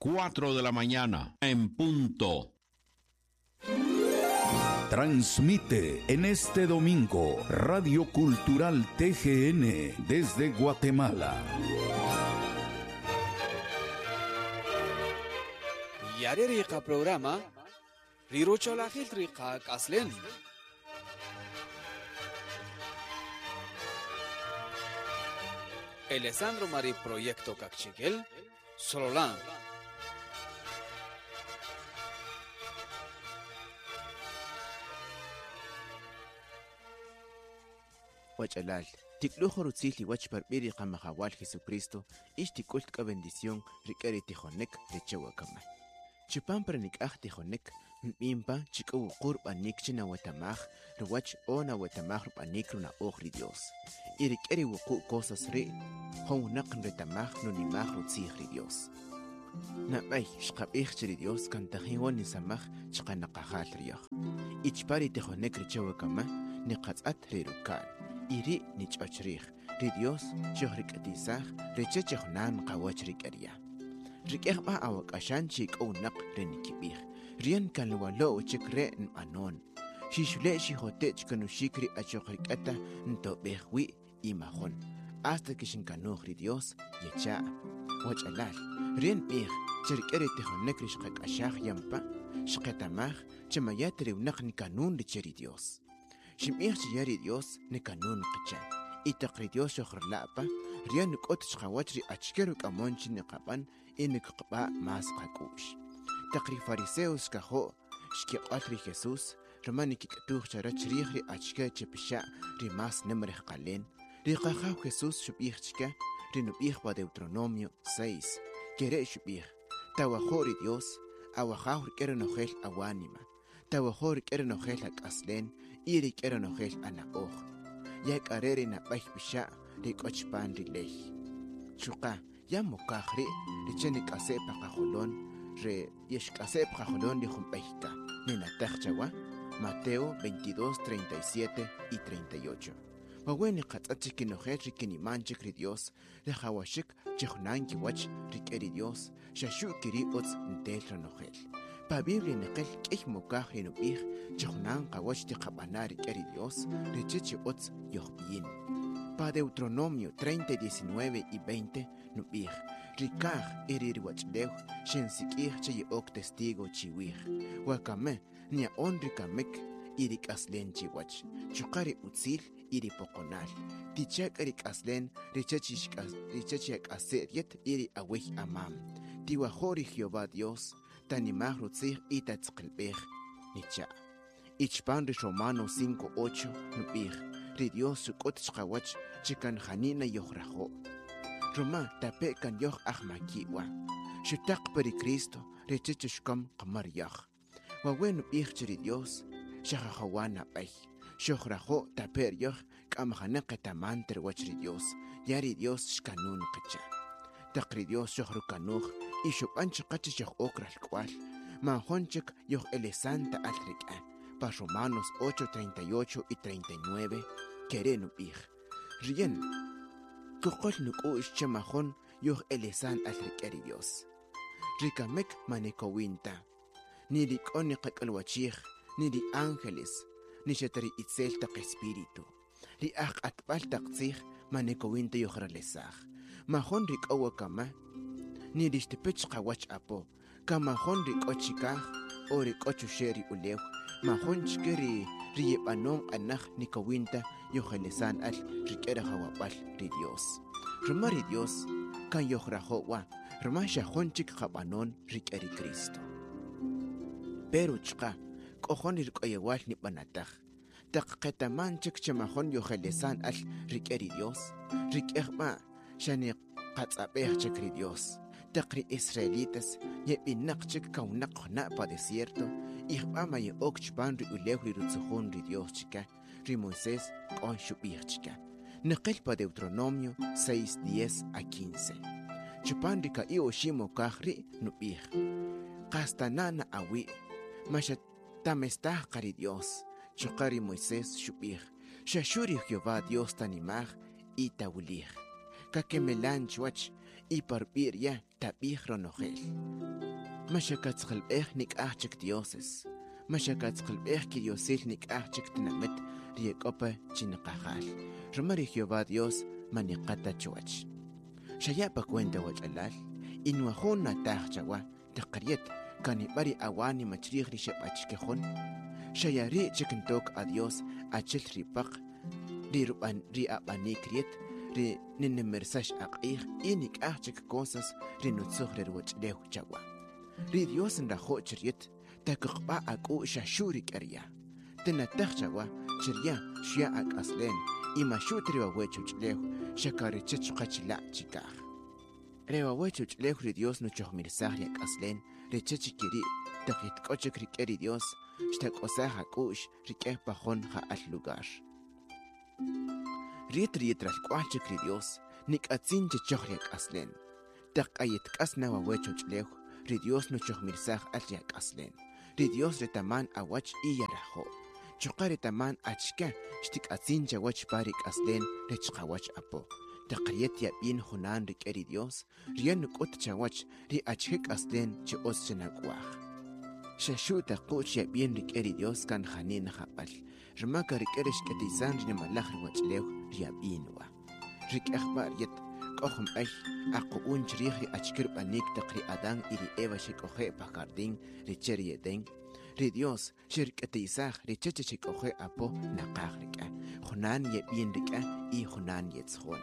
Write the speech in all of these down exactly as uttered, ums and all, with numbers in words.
cuatro de la mañana, en punto. Transmite en este domingo Radio Cultural T G N desde Guatemala. Yareriqa programa Rirochola Filtriqa Kaslen. Alessandro Mari Proyecto Kakchigel Sololán. Wachalal, tiklujo rutzili wach barbiri kamahawal Jesucristo, ish tikult ka bendición rikari tijonek rechewakama. Chupampra nik ah tijonek, mimpa chikawu qurba nikchina watamaj, rwach ona watamaj rupanikru na ohri Dios. Y rikari wuku cosas re, hon nakn retamaj nunimaj rutzihri Dios. Na bay shqabih chiri Dios kantahiwan nisamaj chqanaqahal riyah. Ichpari tijonek rechewakama, niqatzat rirukan. Iri nich ochrich, ri Dios chohrik atisach, rechechechnan qawachrik aria. Rikehba awak ashan chik onak renikibih. Rian kalwalo chik re anon. Shishule shihotech kanushikri achohrik ata nto behwi imahon. Hasta que shinkanuh ri Dios yecha. Wachalal. Rian bih chirikere tehonekrish qak ashach yampa. Shqetamach chamayatri unak nikanun licheri Dios. Shim'ich yari Dios ne kanun qacha. Itaqri Dios shokhrlapa, rian nukot shqawachri achkeru kamonchi ne qaban inik qba mas qakush. Taqri fariseos kaho shkiqatri Jesus, romani kikatuh charachrikhri achke chepisha ri mas nemreh qalen. Ri qahaw Jesus shubichka, ri nubih ba Deuteronomio seis. Kere shubih. Tawahori Dios, awahaw kere nohel awanima. Tawahor kere nohel akaslen. Iri kero nojel ana oj. Yak arere na baich bisha rik ochpan rilej. Chuka, ya mokahri, richeni kase pakajolon, re yesh kase pakajolon di jumpejka. Nena tajchawa, Mateo veintidós, treinta y siete y treinta y ocho. Waweni katzachiki nojel rikini manchik ri Dios, le hawashik chehunanki wach rikeri Dios, shashu kiri otz ntelra nojel. Pa Biblia neqel k'ih mokaj inub'ij chihnan qawach tiqabanar k'eri Dios richichi otz yohbiyin. Pa Deuteronomio treinta, diecinueve y veinte nub'ij rikaj iririwachlew shensik'ij che ok testigo chiwij. Wakame nia on rikamek irik'aslen chiwach. Chuqari utzil iripoqonal. Tichak irik'aslen richachi yak'aseriet iri awij amam. Tiwajori Jehová Dios Tanimah rutzih itatzqilbej nicha. Ichpan ri Romano cinco ocho nubij. Ri Dios sukot chqawach chikan hanina yohrajo. Roma tape kan yoh ahmakiwa. Shutak peri Cristo richichushkam qamar yah. Wawen nubij chiri Dios shahahawana bay. Shohrajo taper yoh kamhana qetaman terwachri Dios. Yari Dios shkanun qacha. Taqri Dios shohrukanuh. Y shupanchik qachishok okral kwal. Manjonchik yoh elesanta alrika. Pa Romanos ocho, treinta y ocho y treinta y nueve. Kerenu bih. Rien. Kukol nuku ishchamajon yoh elesan alrikari Dios. Rikamek manekowinta. Ni rikoni qakalwachih. Ni ri ángeles. Ni shatari itzel tak espíritu. Ri ak atbal takzih manekowinta yoh ralesaj. Majon rikawakama. Ni rishtepech qawach apo, kamahon rik ochikaj, o rik ochusheri ulew, mahon chkeri riyepanon anaj nikawinta yohelesan al rikera hawapal ri Dios. Roma ri Dios, kan yohrahowa, roma shahon chik qabanon rikeri Cristo. Pero chka, kohon rik oyewal ni panataj. Taqetaman chik chamahon yohelesan al rikeri Dios, rikehma shani qatzapeh chikri Dios. Taqri israelitas yepinak chik kaunak na pa desierto ihbama ye okchpan ri ulew ri rutsuhon ri Dios chika ri Moisés kon shubih chika neqel pa Deuteronomio seis, diez a quince. Chupan ri ka io shimo kahri nubih qastanana awi mashat tamestah qari Dios chukari Moisés shubih shashuri Jehová Dios tanimaj y tawulih kakemelan chwach y parpir ya tabih ronojel. مشاكات خلبيخ نيك أحجك ديوسس مشاكات خلبيخ كي ديوسيل نيك أحجك تنمت ريك أوبا جنقا خال رماري خيوبا ديوس ماني قطة جواج شيابا كوين دواج اللال إن وخونا تاخ جوا تقريت كان يباري أواني مجريغ ريشب أجكي خون شياري جكن توك أديوس أجل ريباق ري ربان ري أباني كريت ري ننمرساش أقيخ إنك أحجك كونسس ري نتسوغ ريروج ليو جوا ري ديوس نرخو جريت تاكقبا أكو شاشوري كريا تنا تاخ جوا جريا شيا أك أصلين إما شو تريوا ويجوج ليو شكاري تشقاش لا جيكاخ ريوا ويجوج ليو ري ديوس نوچوخ مرساخ يك أصلين ري تشكيري تقيت كوچك ري كري ديوس شتاك أساها كوش ريكيه بخون خا اللوغار ريت ريت رالكوالچك ري ديوس نيك أتسين تشوخ يك أصلين تق أيتك أسنا وويجوج ليو ري ديوس نوچوخ مرساخ أليك أصلين ري ديوس رتمان أواج إيا رخو چوقاري تمان أچكا شتك أتسين جواج باريك أصلين ريچقاواج أبو تقريت يابين هنان ريك أري ديوس ريان نكوت جواج ري أچكك أصلين چه أس جناقواخ شاشو تقوش يابين ريك أري ديوس كان خانين خابل رماكا ريك أرش كتيسان رنما لاخر واجليو ريابين وا ريك أخبار يت كوخم أي أقوون جريخ ري أچكر بانيك تقري أدان إلي إيوا شكوخي بكاردين ري چري دين ري ديوس شركة تيساخ ري چچ شكوخي أبو نقاخ ريك خنان يابين ريك إي خنان يتسخون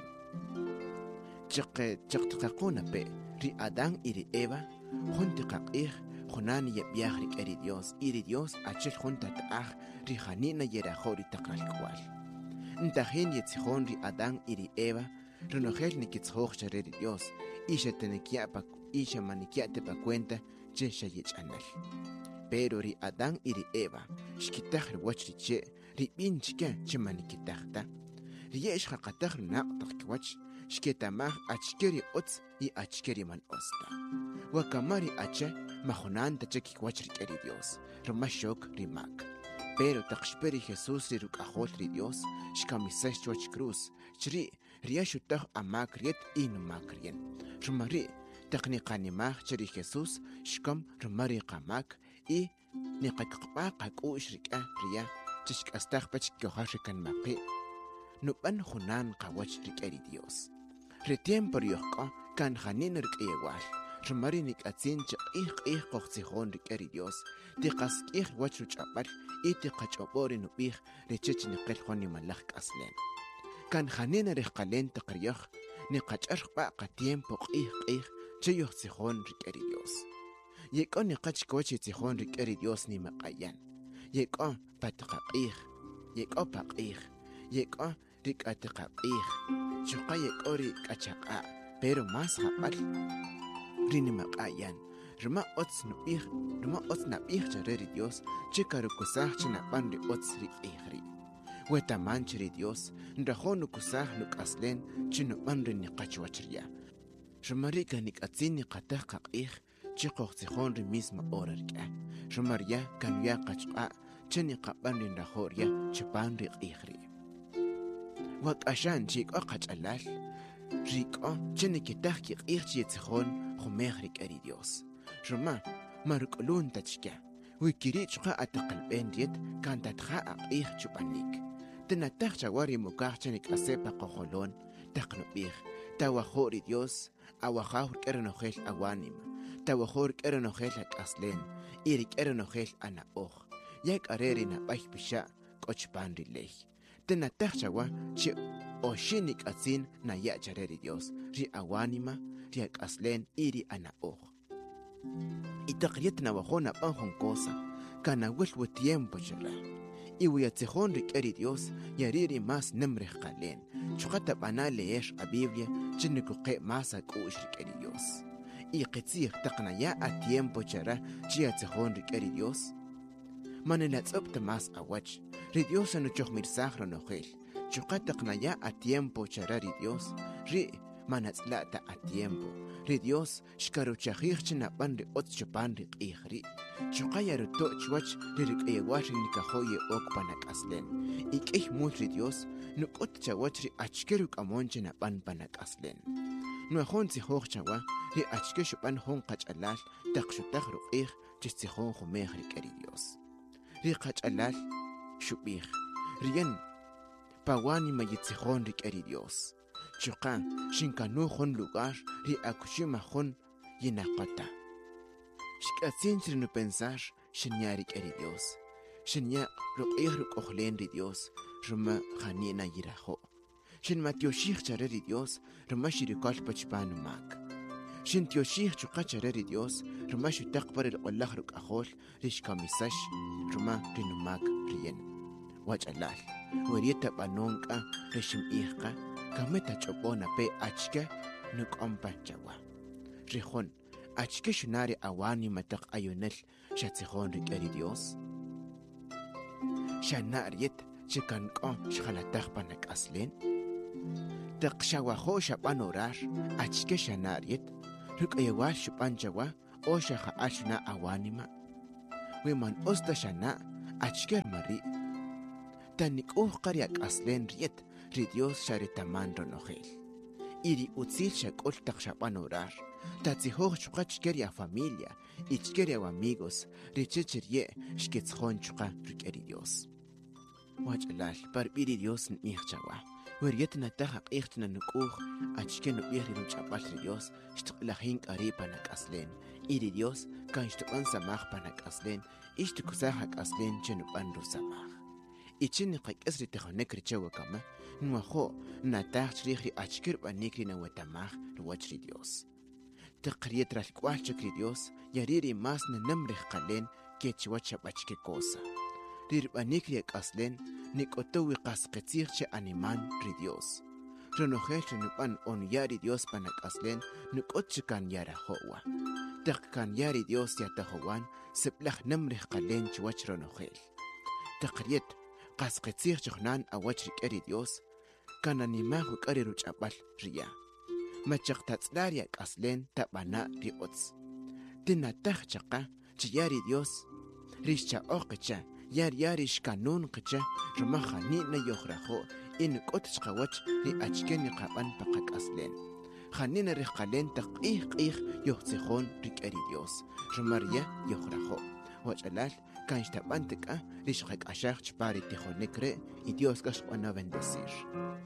چق چق تقاقونا بي ري أدان إلي إيوا خون تقاقيخ خنان يبياخ ريك أري ديوس إري ديوس أچل خون تتاخ ري خانينا يراخو ري تقرال كوال انتاخين يتسخون ري أدان إلي إيوا رنوخيل نكيتسخوخ شرير ديوس إيشا تنكيا باك إيشا مانكيا تبا كوينتا جيشا يجعنال pero ri Adán iri Eva shkitah wach ri che ri bin chika chimani kitahta ri yesh khaqatah naqtaq kwach shketamah achkeri ots i achkeri man osta wa kamari acha mahonan tachaki kwach ri keri Dios ramashok ri mak pero taqshperi Jesús ri rukahol ri Dios shkamisash chwach cruz chri riashutah amak riet in makrien rumari taqniqani mah chri Jesús shkam rumari qamak إيه نقاقباقا كوشرك أهريا تشك أستخبتش كوهاشكا مقي نبان خنان قواش رك أري ديوس رتيم بريوخكا كان خانين رك إيوال رماري نك أتسين جق إيخ إيخ قوخسيخون رك أري ديوس تيقاس إيخ واتشو جابر إيه تيقاش أبوري نبيخ ريتشيش نقل خوني ملاخك أصلين كان خانين رخالين تقريوخ نقاش أرخباقا تيم بوق إيخ إيخ تيوخ سيخون رك أري ديوس يكون نقاش كوشي تيخون رك أري ديوس ني مقايان يكون باتقاقيخ يكون باقيخ يكون رك أتقاقيخ شقا يكون رك أتشاقا بيرو ماس خابال ريني مقايان رما أتس نبيخ رما أتس نبيخ جريري ديوس چكا ركوساح چنابان ري أتس رك إيخري وتامان چري ديوس نرخون نكوساح نك أصلين چنابان ري نقاش وچريا رما ريكا نك أتسين نقاتاق قاقيخ چقوخ سيخون ري ميسما أورركا رماريا كان يا قاچقا چني قابان ري نرخوريا چبان ري إيخري وك أشان چيك أقاچ اللال ريكا چني كتاخ كي إيخ چي تسخون خميخ ريك أري ديوس رما ماركولون تچكا ويكيري چقا أتقلبين ديت كان تتخاق إيخ چبانيك تنا تاخ چواري مكاخ چنك أسيبا قوخولون تقنو بيخ تاوا خوري ديوس أوا خاور كرنو خيل أوانيم تاوا خور كرنو خيلك أصلين إيري كرنو خيل أنا أوخ يك أريري نبايح بشا كوش باندري ليك تنا تاخ چوا چي أوشينيك أتسين نا يا جريري ديوس ري أوانيما ريك أصلين إيري أنا أوخ إتقريتنا وخونا بانخون كوسا كان وش وتيمبو جرا إيو يتسخون ريك أري ديوس يريري ماس نمرخ قالين شقطب أنا ليش أبيبليا جنكو قي ماسا كوش ريك أري ديوس إي قتيخ تقنا يا أتيمبو جرا جي يتسخون ريك أري ديوس من نتسبت ماس أوج ريديوس نجوخ مرساخر نخيل شقطقنا يا أتيمبو جرا ريديوس ري ما نتسلا تا أتيمبو ريديوس شكارو تشخيخ چنا بان أوت شبان ريق إيخري شقا يارو تو چوچ ريق إيواش نكاخوي أوك بانك أصلين إيك إيه موت ريديوس نكوت چوچ ري أچكروك أمون چنا بان بانك أصلين nuajon tzihoj chawa ri achke shupan hon qachalal taqshutaj ruqij chitzihon jumej rik'eri Dios ri qachalal shubij rien pawani mayitzihon rik'eri Dios chuqa shinkanu jon lugar ri akushima jon yinaqata shik'atsin chirnu pensar shinya rik'eri Dios shinya ruqij ruk'ojlen ri Dios ruma janina yirajo shin matioshich chareri Dios ruma shirikal pachpanu mak shin tioshich chuqa chareri Dios ruma shutaq par el qollah ruk'ajol rishkamisash ruma rinumak rien wachalal werieta banonqa rishim ihqa kameta chopona pe achke nukompa chawa rijon achke shunari awani mataq ayunel shatzihon rik'eri Dios shanariet chikan qom shkhalataj panak aslen taqshawajo shaban orar achke shanariet ruk'ayawa shupan chawa o shaja ashna awanima wiman osta shana achker mari tanik uj qaryak aslen riet ri Dios sharitaman ronojel iri utzil shakol taqshaban orar tatzihoj chuqa chkeria familia ichkeria amigos richichirye shkitzjon chuqa rik'eri Dios wachalal parbiri Dios nmij chawa werietna taja q'iqtna nukuj achke nubij ri nuch'apal ri Dios xtiqlajin k'ari panak aslen iri Dios kan xtuq'an samaj panak aslen ixtukusaj ak'aslen che nub'an rusamaj ichin qak'es ri tijonek ri chewa kama nwajo nataj chrij ri achke rb'anik ri nawetamaj rwach ri Dios tiqriet ralk'waj chik ri Dios yari ri mas nanam rij qalen ke chiwach xab'achke cosa rirbanik ri ak'aslen nik'otowi qasqetzij che animan ri Dios ronojel nupan onya ri Dios panak aslen nik'ot chikan yarajowa taq kan yari Dios yatajowan siplaj nam rij qalen chiwach ronojel taqriet qasqetzij chojnan awach rik'eri Dios kan animaj uk'ari ruch'ab'al riya machaq tatz'lar yak'aslen tab'ana ri otz tinataj chaqa chiyari Dios rixcha'oj qicha yar yarish kanun qicha rumaja ni na yohrajo in qot chqawach ri achken qaban paqak aslen khanina ri qalen taqih qih yohtzihon rik'eri Dios rumaria yohrajo wachalal kan shtaban tika ri shqak ashaq chpari tijonek re y Dios kash bendecir.